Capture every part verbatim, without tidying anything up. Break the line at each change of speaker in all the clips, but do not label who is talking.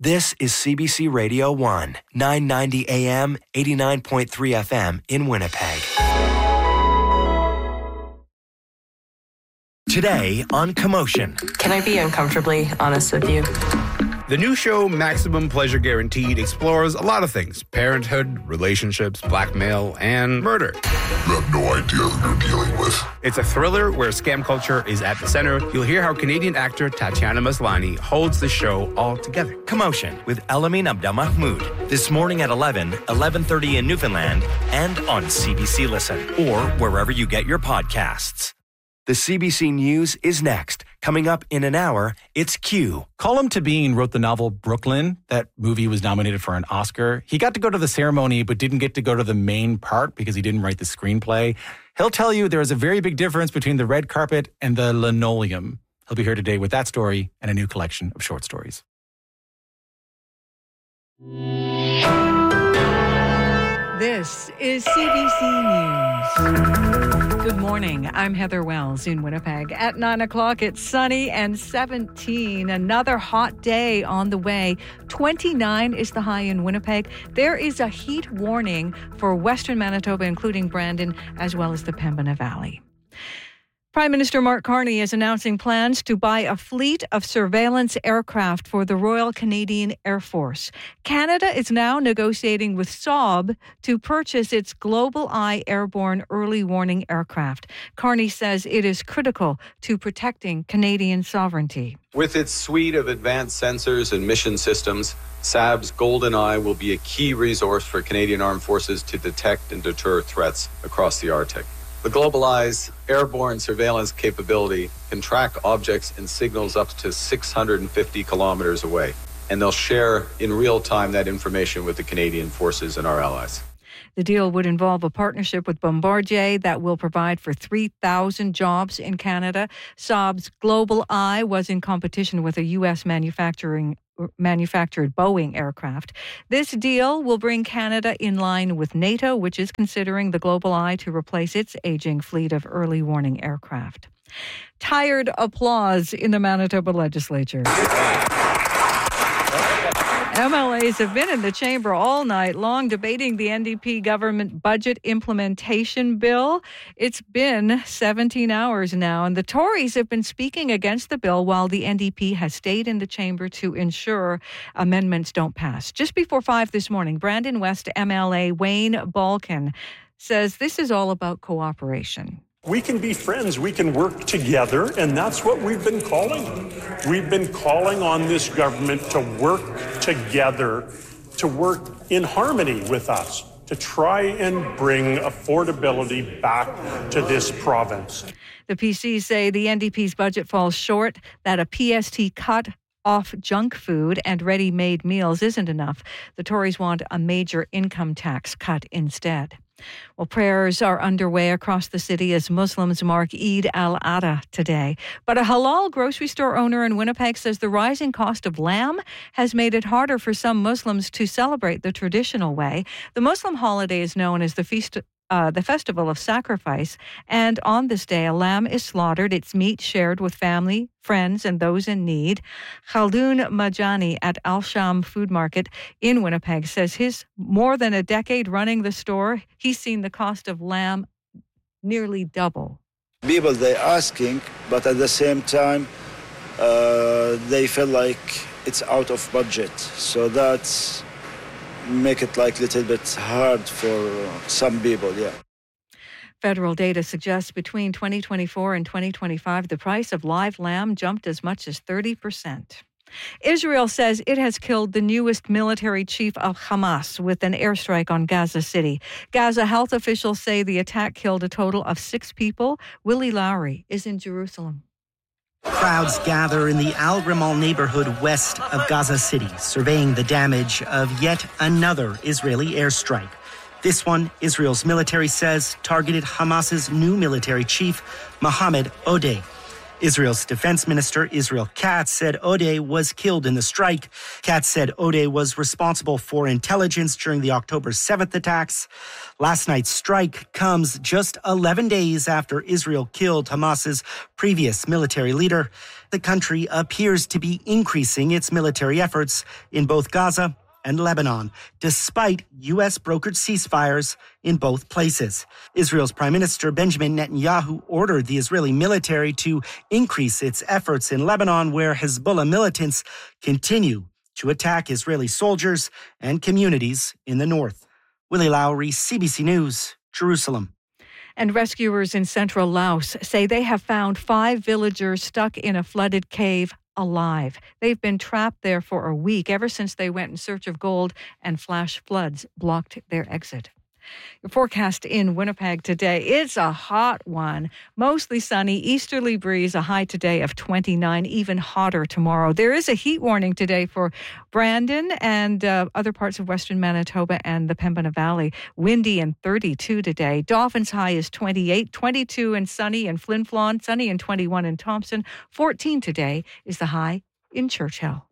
This is C B C Radio one, nine ninety A M, eighty-nine point three F M in Winnipeg. Today on Commotion.
Can I be uncomfortably honest with you?
The new show, Maximum Pleasure Guaranteed, explores a lot of things. Parenthood, relationships, blackmail, and murder.
You have no idea who you're dealing with.
It's a thriller where scam culture is at the center. You'll hear how Canadian actor Tatiana Maslany holds the show all together.
Commotion with Elamin Abdelmahmoud. This morning at eleven, eleven thirty in Newfoundland, and on C B C Listen, or wherever you get your podcasts. The C B C News is next. Coming up in an hour, it's Q.
Colm Tóibín wrote the novel Brooklyn. That movie was nominated for an Oscar. He got to go to the ceremony, but didn't get to go to the main part because he didn't write the screenplay. He'll tell you there is a very big difference between the red carpet and the linoleum. He'll be here today with that story and a new collection of short stories.
This is C B C News. Good morning. I'm Heather Wells in Winnipeg. At nine o'clock, it's sunny and seventeen. Another hot day on the way. twenty-nine is the high in Winnipeg. There is a heat warning for Western Manitoba, including Brandon, as well as the Pembina Valley. Prime Minister Mark Carney is announcing plans to buy a fleet of surveillance aircraft for the Royal Canadian Air Force. Canada is now negotiating with Saab to purchase its Global Eye airborne early warning aircraft. Carney says it is critical to protecting Canadian sovereignty.
With its suite of advanced sensors and mission systems, Saab's Golden Eye will be a key resource for Canadian Armed Forces to detect and deter threats across the Arctic. The Global Eye's airborne surveillance capability can track objects and signals up to six hundred fifty kilometers away, and they'll share in real time that information with the Canadian forces and our allies.
The deal would involve a partnership with Bombardier that will provide for three thousand jobs in Canada. Saab's Global Eye was in competition with a U S manufacturing manufactured Boeing aircraft. This deal will bring Canada in line with NATO, which is considering the Global Eye to replace its aging fleet of early warning aircraft. Tired applause in the Manitoba legislature. M L As have been in the chamber all night long debating the N D P government budget implementation bill. It's been seventeen hours now, and the Tories have been speaking against the bill while the N D P has stayed in the chamber to ensure amendments don't pass. Just before five this morning, Brandon West M L A Wayne Balkin says this is all about cooperation.
We can be friends, we can work together, and that's what we've been calling. We've been calling on this government to work together, to work in harmony with us, to try and bring affordability back to this province.
The P Cs say the N D P's budget falls short, that a P S T cut off junk food and ready-made meals isn't enough. The Tories want a major income tax cut instead. Well, prayers are underway across the city as Muslims mark Eid al-Adha today. But a halal grocery store owner in Winnipeg says the rising cost of lamb has made it harder for some Muslims to celebrate the traditional way. The Muslim holiday is known as the Feast Uh, the Festival of Sacrifice, and on this day, a lamb is slaughtered, its meat shared with family, friends, and those in need. Khaldoun Majani at Al-Sham Food Market in Winnipeg says his more than a decade running the store, he's seen the cost of lamb nearly double.
People, they're asking, but at the same time, uh, they feel like it's out of budget. So that's make it like a little bit hard for some people, yeah.
Federal data suggests between twenty twenty-four and twenty twenty-five, the price of live lamb jumped as much as thirty percent. Israel says it has killed the newest military chief of Hamas with an airstrike on Gaza City. Gaza health officials say the attack killed a total of six people. Willie Lowry is in Jerusalem.
Crowds gather in the Al Rimal neighborhood west of Gaza City, surveying the damage of yet another Israeli airstrike. This one, Israel's military says, targeted Hamas's new military chief, Mohammed Odeh. Israel's defense minister, Israel Katz, said Odeh was killed in the strike. Katz said Odeh was responsible for intelligence during the October seventh attacks. Last night's strike comes just eleven days after Israel killed Hamas's previous military leader. The country appears to be increasing its military efforts in both Gaza and Lebanon, despite U S brokered ceasefires in both places. Israel's Prime Minister Benjamin Netanyahu ordered the Israeli military to increase its efforts in Lebanon, where Hezbollah militants continue to attack Israeli soldiers and communities in the north. Willie Lowry, C B C News, Jerusalem.
And rescuers in central Laos say they have found five villagers stuck in a flooded cave alive. They've been trapped there for a week, ever since they went in search of gold and flash floods blocked their exit. Your forecast in Winnipeg today, it's a hot one. Mostly sunny, easterly breeze, a high today of twenty-nine, even hotter tomorrow. There is a heat warning today for Brandon and uh, other parts of western Manitoba and the Pembina Valley. Windy and thirty-two today. Dauphin's high is twenty-eight, twenty-two and sunny in Flin Flon, sunny and twenty-one in Thompson. fourteen today is the high in Churchill.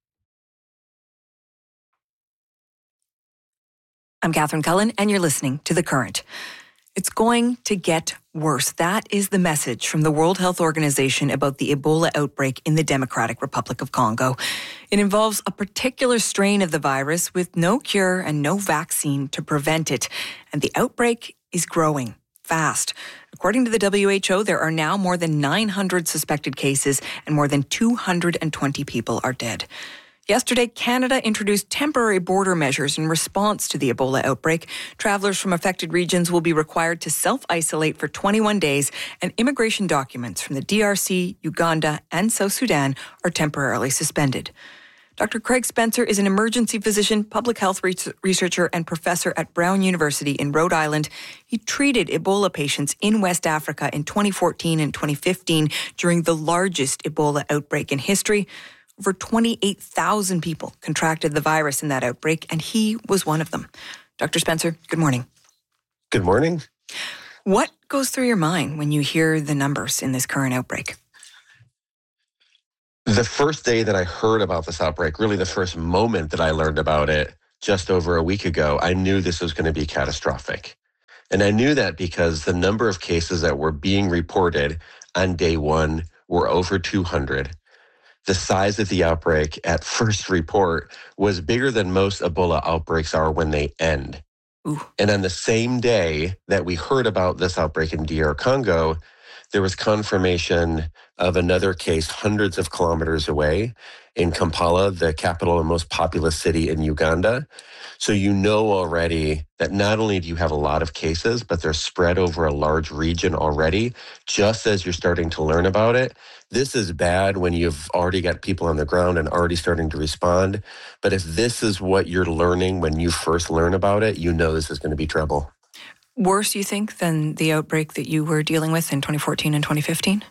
I'm Catherine Cullen, and you're listening to The Current. It's going to get worse. That is the message from the World Health Organization about the Ebola outbreak in the Democratic Republic of Congo. It involves a particular strain of the virus with no cure and no vaccine to prevent it. And the outbreak is growing fast. According to the W H O, there are now more than nine hundred suspected cases and more than two hundred twenty people are dead. Yesterday, Canada introduced temporary border measures in response to the Ebola outbreak. Travelers from affected regions will be required to self-isolate for twenty-one days, and immigration documents from the D R C, Uganda, and South Sudan are temporarily suspended. Doctor Craig Spencer is an emergency physician, public health researcher, and professor at Brown University in Rhode Island. He treated Ebola patients in West Africa in twenty fourteen and twenty fifteen during the largest Ebola outbreak in history. Over twenty-eight thousand people contracted the virus in that outbreak, and he was one of them. Doctor Spencer, good morning.
Good morning.
What goes through your mind when you hear the numbers in this current outbreak?
The first day that I heard about this outbreak, really the first moment that I learned about it just over a week ago, I knew this was going to be catastrophic. And I knew that because the number of cases that were being reported on day one were over two hundred. The size of the outbreak at first report was bigger than most Ebola outbreaks are when they end.
Ooh.
And on the same day that we heard about this outbreak in D R Congo, there was confirmation of another case hundreds of kilometers away in Kampala, the capital and most populous city in Uganda. So you know already that not only do you have a lot of cases, but they're spread over a large region already, just as you're starting to learn about it. This is bad when you've already got people on the ground and already starting to respond. But if this is what you're learning when you first learn about it, you know this is going to be trouble.
Worse, you think, than the outbreak that you were dealing with in twenty fourteen and twenty fifteen?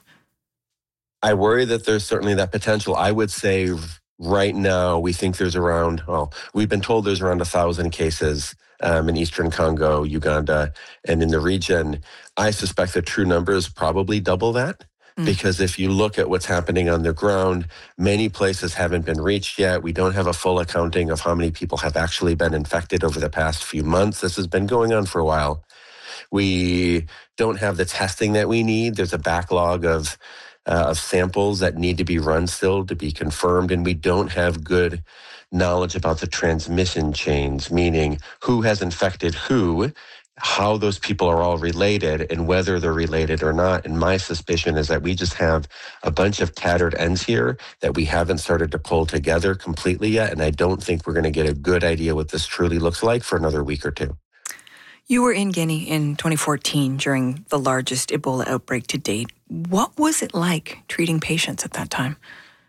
I worry that there's certainly that potential. I would say right now we think there's around, well, we've been told there's around a thousand cases um, in Eastern Congo, Uganda, and in the region. I suspect the true number is probably double that. Mm. Because if you look at what's happening on the ground, many places haven't been reached yet. We don't have a full accounting of how many people have actually been infected over the past few months. This has been going on for a while. We don't have the testing that we need. There's a backlog of Uh, of samples that need to be run still to be confirmed, and we don't have good knowledge about the transmission chains, meaning who has infected who, how those people are all related, and whether they're related or not. And my suspicion is that we just have a bunch of tattered ends here that we haven't started to pull together completely yet, and I don't think we're going to get a good idea what this truly looks like for another week or two.
You were in Guinea in twenty fourteen during the largest Ebola outbreak to date. What was it like treating patients at that time?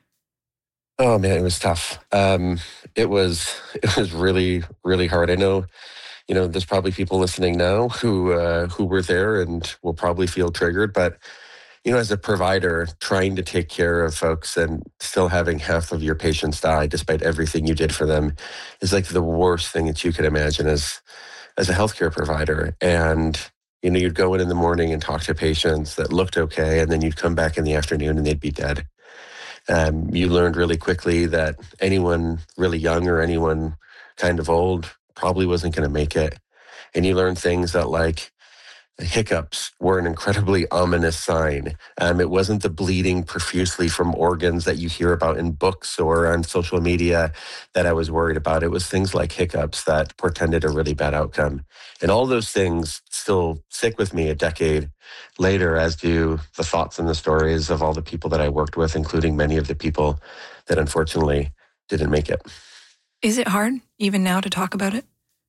Oh man, it was tough. Um, it was it was really really hard. I know, you know, there's probably people listening now who uh, who were there and will probably feel triggered. But you know, as a provider, trying to take care of folks and still having half of your patients die despite everything you did for them is like the worst thing that you could imagine as as a healthcare provider. And You know, you'd go in in the morning and talk to patients that looked okay, and then you'd come back in the afternoon and they'd be dead. Um, you learned really quickly that anyone really young or anyone kind of old probably wasn't going to make it. And you learned things that, like, hiccups were an incredibly ominous sign. Um, it wasn't the bleeding profusely from organs that you hear about in books or on social media that I was worried about. It was things like hiccups that portended a really bad outcome. And all those things still stick with me a decade later, as do the thoughts and the stories of all the people that I worked with, including many of the people that unfortunately didn't make it.
Is it hard even now to talk about it?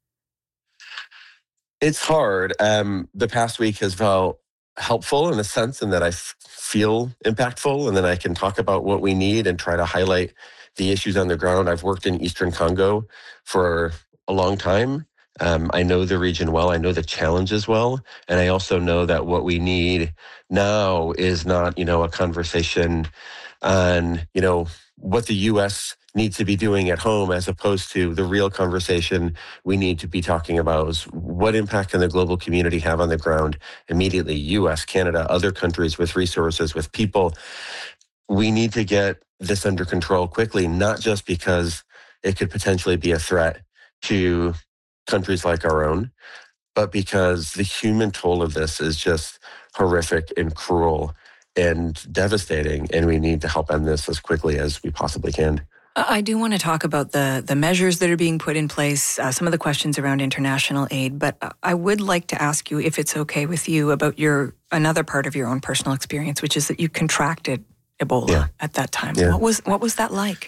It's hard. Um, the past week has felt helpful in a sense in that I f- feel impactful, and then I can talk about what we need and try to highlight the issues on the ground. I've worked in Eastern Congo for a long time. Um, I know the region well. I know the challenges well. And I also know that what we need now is not, you know, a conversation on, you know, what the U S needs to be doing at home, as opposed to the real conversation we need to be talking about is what impact can the global community have on the ground immediately? U S, Canada, other countries with resources, with people. We need to get this under control quickly, not just because it could potentially be a threat to countries like our own, but because the human toll of this is just horrific and cruel and devastating, and we need to help end this as quickly as we possibly can.
I do want to talk about the the measures that are being put in place, uh, some of the questions around international aid, but I would like to ask you, if it's okay with you, about your another part of your own personal experience, which is that you contracted Ebola yeah. at that time. Yeah. What was what was that like?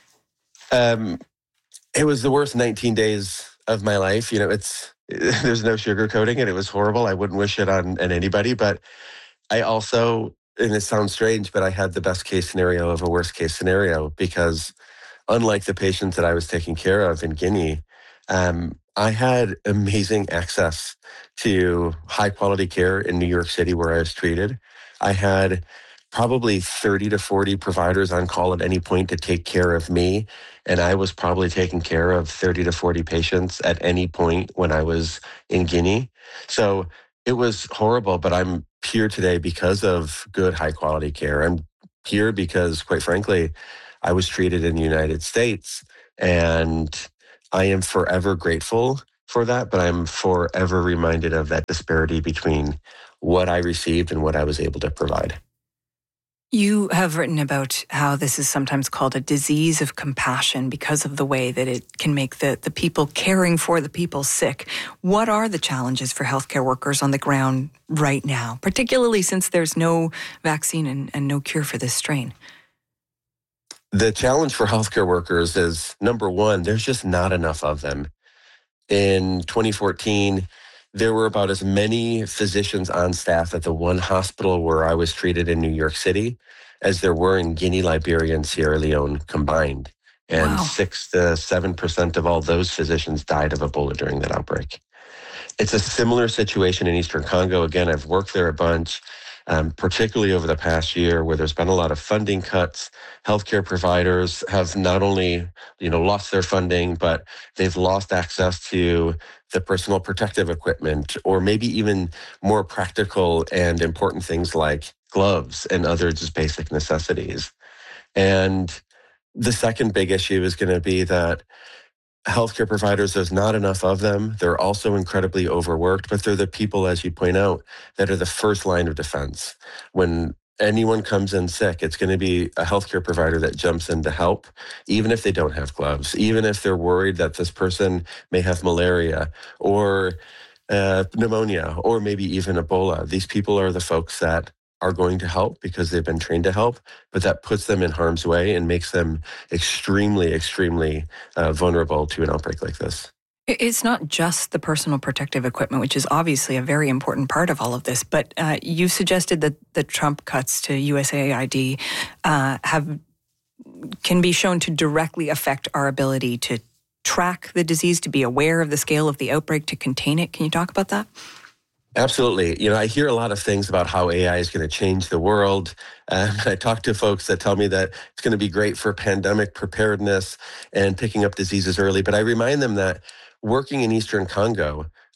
Um, it was the worst nineteen days of my life. You know, it's there's no sugarcoating it. It was horrible. I wouldn't wish it on, on anybody, but I also, and it sounds strange, but I had the best case scenario of a worst case scenario, because unlike the patients that I was taking care of in Guinea, um, I had amazing access to high quality care in New York City where I was treated. I had probably thirty to forty providers on call at any point to take care of me. And I was probably taking care of thirty to forty patients at any point when I was in Guinea. So it was horrible, but I'm here today because of good, high quality care. I'm here because, quite frankly, I was treated in the United States, and I am forever grateful for that, but I'm forever reminded of that disparity between what I received and what I was able to provide.
You have written about how this is sometimes called a disease of compassion because of the way that it can make the, the people caring for the people sick. What are the challenges for healthcare workers on the ground right now, particularly since there's no vaccine and, and no cure for this strain?
The challenge for healthcare workers is, number one, there's just not enough of them. In twenty fourteen, there were about as many physicians on staff at the one hospital where I was treated in New York City as there were in Guinea, Liberia, and Sierra Leone combined. And wow. six to seven percent of all those physicians died of Ebola during that outbreak. It's a similar situation in Eastern Congo. Again, I've worked there a bunch, um, particularly over the past year, where there's been a lot of funding cuts. Healthcare providers have not only, you know, lost their funding, but they've lost access to the personal protective equipment, or maybe even more practical and important things like gloves and other just basic necessities. And the second big issue is going to be that healthcare providers, there's not enough of them. They're also incredibly overworked, but they're the people, as you point out, that are the first line of defense. When anyone comes in sick, it's going to be a healthcare provider that jumps in to help, even if they don't have gloves, even if they're worried that this person may have malaria or uh, pneumonia, or maybe even Ebola. These people are the folks that are going to help because they've been trained to help, but that puts them in harm's way and makes them extremely, extremely uh, vulnerable to an outbreak like this.
It's not just the personal protective equipment, which is obviously a very important part of all of this, but uh, you suggested that the Trump cuts to U S A I D uh, have can be shown to directly affect our ability to track the disease, to be aware of the scale of the outbreak, to contain it. Can you talk about that?
Absolutely. You know, I hear a lot of things about how A I is going to change the world. Um, I talk to folks that tell me that it's going to be great for pandemic preparedness and picking up diseases early. But I remind them that working in Eastern Congo,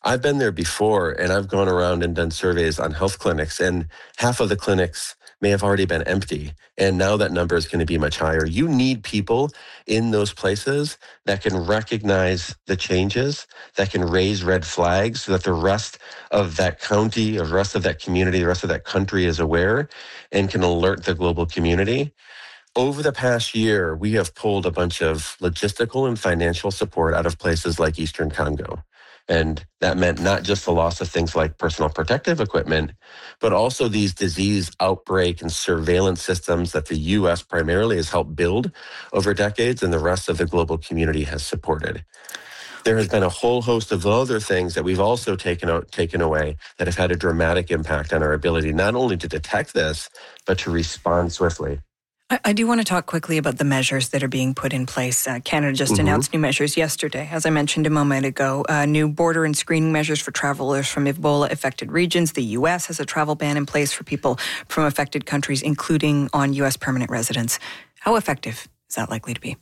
I've been there before, and I've gone around and done surveys on health clinics, and half of the clinics may have already been empty. And now that number is going to be much higher. You need people in those places that can recognize the changes, that can raise red flags so that the rest of that county, or the rest of that community, the rest of that country is aware and can alert the global community. Over the past year, we have pulled a bunch of logistical and financial support out of places like Eastern Congo. And that meant not just the loss of things like personal protective equipment, but also these disease outbreak and surveillance systems that the U S primarily has helped build over decades and the rest of the global community has supported. There has been a whole host of other things that we've also taken out, taken away that have had a dramatic impact on our ability not only to detect this, but to respond swiftly.
I, I do want to talk quickly about the measures that are being put in place. Uh, Canada just mm-hmm. announced new measures yesterday, as I mentioned a moment ago. Uh, new border and screening measures for travelers from Ebola-affected regions. The U S has a travel ban in place for people from affected countries, including on U S permanent residents. How effective is that likely to be?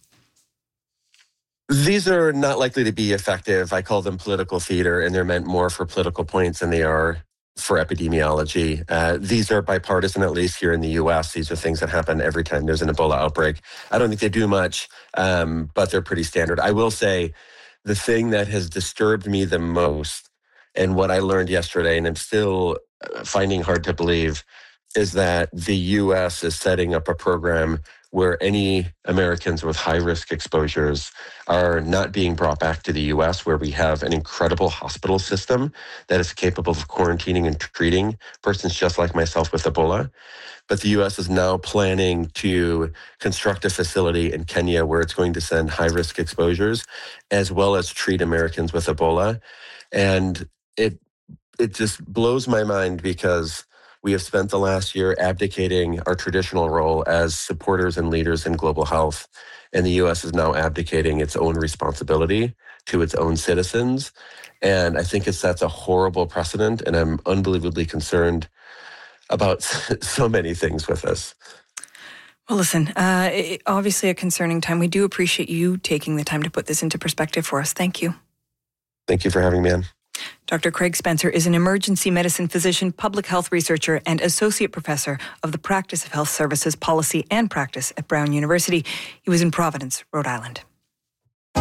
These are not likely to be effective. I call them political theater, and they're meant more for political points than they are for epidemiology. Uh, these are bipartisan, at least here in the U S. These are things that happen every time there's an Ebola outbreak. I don't think they do much, um, but they're pretty standard. I will say the thing that has disturbed me the most, and what I learned yesterday, and I'm still finding hard to believe, is that the U S is setting up a program where any Americans with high-risk exposures are not being brought back to the U S, where we have an incredible hospital system that is capable of quarantining and treating persons just like myself with Ebola. But the U S is now planning to construct a facility in Kenya where it's going to send high-risk exposures as well as treat Americans with Ebola. And it it just blows my mind, because we have spent the last year abdicating our traditional role as supporters and leaders in global health, and the U S is now abdicating its own responsibility to its own citizens. And I think it sets a horrible precedent, and I'm unbelievably concerned about so many things with this.
Well, listen, uh, it, obviously a concerning time. We do appreciate you taking the time to put this into perspective for us. Thank you.
Thank you for having me on.
Doctor Craig Spencer is an emergency medicine physician, public health researcher, and associate professor of the Practice of Health Services Policy and Practice at Brown University. He was in Providence, Rhode Island.